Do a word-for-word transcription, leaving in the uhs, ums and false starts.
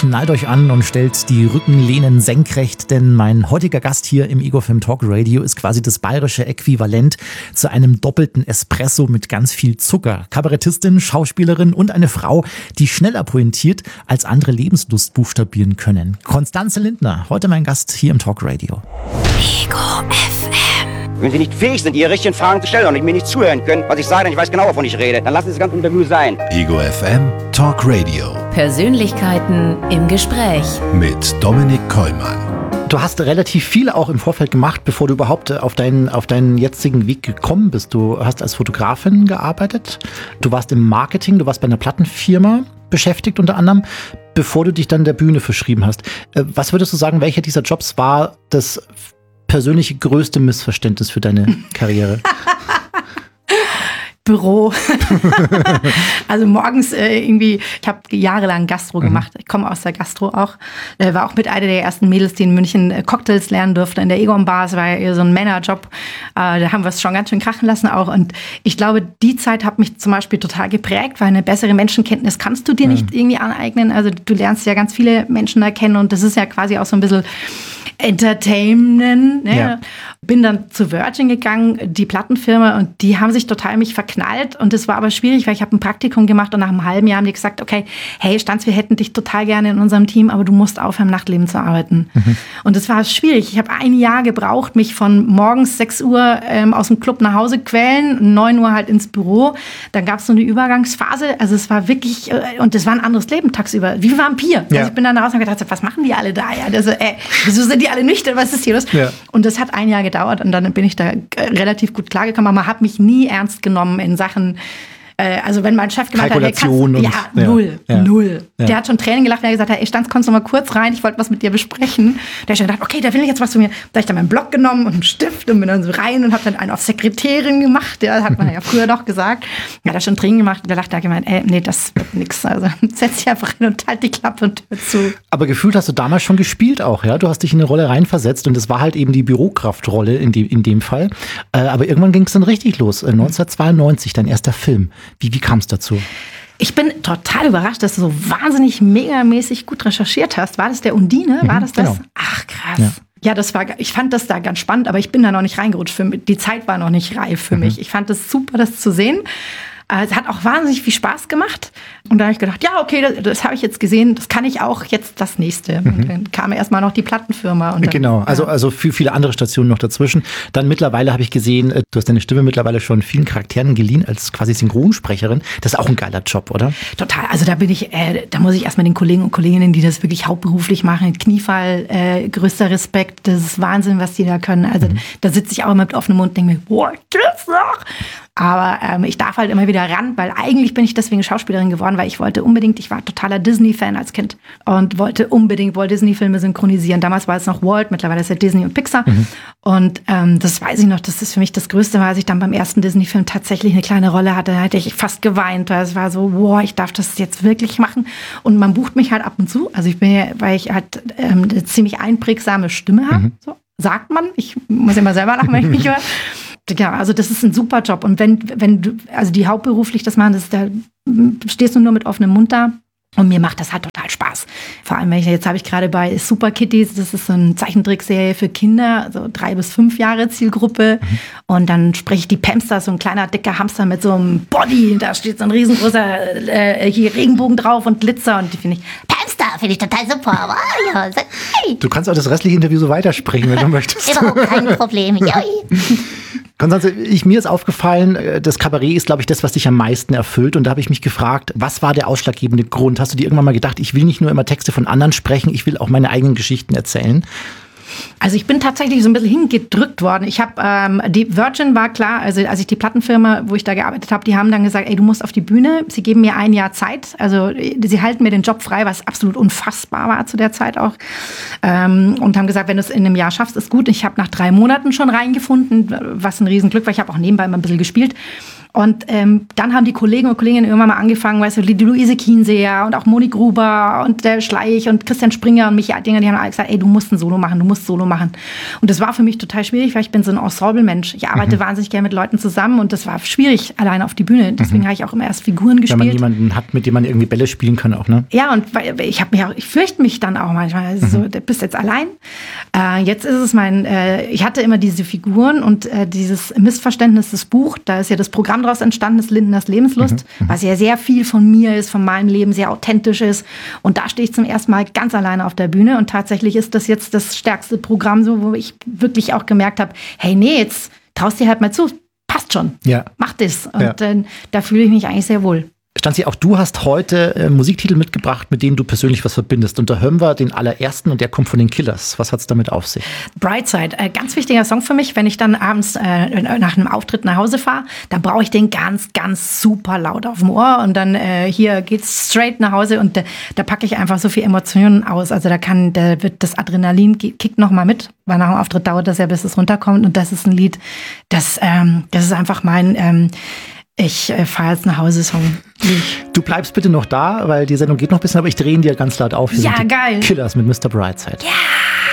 schnallt euch an und stellt die Rückenlehnen senkrecht, denn mein heutiger Gast hier im Ego F M Talk Radio ist quasi das bayerische Äquivalent zu einem doppelten Espresso mit ganz viel Zucker. Kabarettistin, Schauspielerin und eine Frau, die schneller pointiert, als andere Lebenslust buchstabieren können. Constanze Lindner, heute mein Gast hier im Talk Radio. Ego F M. Wenn Sie nicht fähig sind, Ihre richtigen Fragen zu stellen und mir nicht zuhören können, was ich sage, dann ich weiß genau, wovon ich rede, dann lassen Sie das ganze Interview sein. Ego F M Talk Radio. Persönlichkeiten im Gespräch. Mit Dominik Kollmann. Du hast relativ viel auch im Vorfeld gemacht, bevor du überhaupt auf deinen, auf deinen jetzigen Weg gekommen bist. Du hast als Fotografin gearbeitet, du warst im Marketing, du warst bei einer Plattenfirma beschäftigt unter anderem, bevor du dich dann der Bühne verschrieben hast. Was würdest du sagen, welcher dieser Jobs war das persönliche größte Missverständnis für deine Karriere? Büro. Also morgens äh, irgendwie, ich habe jahrelang Gastro mhm. gemacht. Ich komme aus der Gastro auch. Äh, war auch mit einer der ersten Mädels, die in München äh, Cocktails lernen durfte in der Egon Bar. Es war ja eher so ein Männerjob. Äh, da haben wir es schon ganz schön krachen lassen auch. Und ich glaube, die Zeit hat mich zum Beispiel total geprägt, weil eine bessere Menschenkenntnis kannst du dir mhm. nicht irgendwie aneignen. Also du lernst ja ganz viele Menschen da kennen und das ist ja quasi auch so ein bisschen Entertainment. Ne? Ja. Bin dann zu Virgin gegangen, die Plattenfirma, und die haben sich total mich verknallt. Und das war aber schwierig, weil ich habe ein Praktikum gemacht und nach einem halben Jahr haben die gesagt, okay, hey Stanz, wir hätten dich total gerne in unserem Team, aber du musst aufhören, im Nachtleben zu arbeiten. Mhm. Und das war schwierig. Ich habe ein Jahr gebraucht, mich von morgens sechs Uhr ähm, aus dem Club nach Hause quälen, neun Uhr halt ins Büro. Dann gab es so eine Übergangsphase. Also es war wirklich, äh, und das war ein anderes Leben tagsüber, wie Vampir. Ja. Also ich bin dann raus und gedacht, was machen die alle da? Ja, also, äh, wieso sind die alle nüchtern? Was ist hier los? Ja. Und das hat ein Jahr gedauert. Dauert und dann bin ich da relativ gut klargekommen. Man hat mich nie ernst genommen in Sachen, äh, also wenn mein Chef gemeint hat, hey, kannst, und, ja, ja, null, ja, null. Ja. Der hat schon Tränen gelacht, der hat gesagt, hey Stanz, kommst du mal kurz rein, ich wollte was mit dir besprechen. Der hat schon gedacht, okay, da will ich jetzt was von mir. Da habe ich dann meinen Block genommen und einen Stift und bin dann so rein und habe dann einen auf Sekretärin gemacht. Der hat man ja früher doch gesagt. Der hat da schon Tränen gemacht und der lacht, der hat gemeint, ey, nee, das wird nix. Also setz dich einfach hin und halt die Klappe und hör zu. Aber gefühlt hast du damals schon gespielt auch, ja? Du hast dich in eine Rolle reinversetzt und das war halt eben die Bürokraftrolle in, die, in dem Fall. Äh, aber irgendwann ging es dann richtig los. Äh, neunzehnhundertzweiundneunzig, dein erster Film. Wie, wie kam es dazu? Ich bin total überrascht, dass du so wahnsinnig megamäßig gut recherchiert hast. War das der Undine? War das das? Genau. Ach, krass. Ja. Ja, das war, ich fand das da ganz spannend, aber ich bin da noch nicht reingerutscht. Für mich. Die Zeit war noch nicht reif für mhm. mich. Ich fand es super, das zu sehen. Es hat auch wahnsinnig viel Spaß gemacht. Und dann habe ich gedacht, ja, okay, das, das habe ich jetzt gesehen, das kann ich auch, jetzt das nächste. Mhm. Und dann kam erstmal noch die Plattenfirma. Und dann, genau, also, ja. also viele andere Stationen noch dazwischen. Dann mittlerweile habe ich gesehen, du hast deine Stimme mittlerweile schon vielen Charakteren geliehen, als quasi Synchronsprecherin. Das ist auch ein geiler Job, oder? Total, also da bin ich, äh, da muss ich erstmal den Kollegen und Kolleginnen, die das wirklich hauptberuflich machen, Kniefall, äh, größter Respekt, das ist Wahnsinn, was die da können. Also mhm. da sitze ich auch immer mit offenem Mund und denke mir, boah, das noch? Aber ähm, ich darf halt immer wieder ran, weil eigentlich bin ich deswegen Schauspielerin geworden, weil ich wollte unbedingt, ich war totaler Disney-Fan als Kind und wollte unbedingt Walt Disney-Filme synchronisieren. Damals war es noch Walt, mittlerweile ist es Disney und Pixar. Mhm. Und ähm, das weiß ich noch, dass das für mich das Größte war, als ich dann beim ersten Disney-Film tatsächlich eine kleine Rolle hatte, da hätte ich fast geweint, weil es war so, wow, ich darf das jetzt wirklich machen. Und man bucht mich halt ab und zu. Also ich bin ja, weil ich halt ähm, eine ziemlich einprägsame Stimme habe, mhm. so sagt man. Ich muss immer selber lachen, wenn ich mich höre. Ja, also das ist ein super Job. Und wenn, wenn du, also die hauptberuflich das machen, das ist, da stehst du nur mit offenem Mund da. Und mir macht das halt total Spaß. Vor allem, wenn ich, jetzt habe ich gerade bei Super Kitties, das ist so eine Zeichentrickserie für Kinder, so drei bis fünf Jahre Zielgruppe. Mhm. Und dann spreche ich die Pamster, so ein kleiner, dicker Hamster mit so einem Body. Da steht so ein riesengroßer äh, hier Regenbogen drauf und Glitzer. Und die finde ich, Pamster, finde ich total super. Aber, ja, so, hey. Du kannst auch das restliche Interview so weitersprechen, wenn du möchtest. Überhaupt kein Problem. Konstanze, ich, mir ist aufgefallen, das Kabarett ist, glaube ich, das, was dich am meisten erfüllt. Und da habe ich mich gefragt, was war der ausschlaggebende Grund? Hast du dir irgendwann mal gedacht, ich will nicht nur immer Texte von anderen sprechen, ich will auch meine eigenen Geschichten erzählen? Also ich bin tatsächlich so ein bisschen hingedrückt worden. Ich habe, ähm, die Virgin war klar, also als ich die Plattenfirma, wo ich da gearbeitet habe, die haben dann gesagt, ey, du musst auf die Bühne. Sie geben mir ein Jahr Zeit. Also sie halten mir den Job frei, was absolut unfassbar war zu der Zeit auch. Ähm, und haben gesagt, wenn du es in einem Jahr schaffst, ist gut. Ich habe nach drei Monaten schon reingefunden, was ein Riesenglück war. Ich habe auch nebenbei mal ein bisschen gespielt. Und ähm, dann haben die Kollegen und Kolleginnen irgendwann mal angefangen, weißt du, die Luise Kienseer und auch Moni Gruber und der Schleich und Christian Springer und Michael Dinger, die haben alle gesagt, ey, du musst ein Solo machen, du musst Solo machen. Und das war für mich total schwierig, weil ich bin so ein Ensemble-Mensch. Ich arbeite mhm. wahnsinnig gerne mit Leuten zusammen und das war schwierig alleine auf die Bühne. Deswegen mhm. habe ich auch immer erst Figuren gespielt. Wenn man jemanden hat, mit dem man irgendwie Bälle spielen kann auch, ne? Ja, und weil ich habe mich auch, ich fürchte mich dann auch manchmal. Also so, du bist jetzt allein. Äh, jetzt ist es mein, äh, ich hatte immer diese Figuren und äh, dieses Missverständnis des Buch, da ist ja das Programm daraus entstanden, das Lindners Lebenslust, mhm. was ja sehr viel von mir ist, von meinem Leben, sehr authentisch ist. Und da stehe ich zum ersten Mal ganz alleine auf der Bühne und tatsächlich ist das jetzt das stärkste Programm, so, wo ich wirklich auch gemerkt habe, hey, nee, jetzt traust dir halt mal zu, passt schon, ja. mach das. Und ja. äh, da fühle ich mich eigentlich sehr wohl. Stanzi, auch du hast heute äh, Musiktitel mitgebracht, mit denen du persönlich was verbindest. Und da hören wir den allerersten und der kommt von den Killers. Was hat's damit auf sich? Brightside, äh, ganz wichtiger Song für mich. Wenn ich dann abends äh, nach einem Auftritt nach Hause fahre, dann brauche ich den ganz, ganz super laut auf dem Ohr. Und dann äh, hier geht's straight nach Hause und äh, da packe ich einfach so viel Emotionen aus. Also da kann, da wird das Adrenalin kickt noch mal mit, weil nach dem Auftritt dauert das ja, bis es runterkommt. Und das ist ein Lied, das, ähm, das ist einfach mein ähm, Ich äh, fahre jetzt nach Hause Song. Du bleibst bitte noch da, weil die Sendung geht noch ein bisschen, aber ich drehe ihn dir ganz laut auf. Hier ja, sind die geil. Killers mit Mister Brightside. Ja.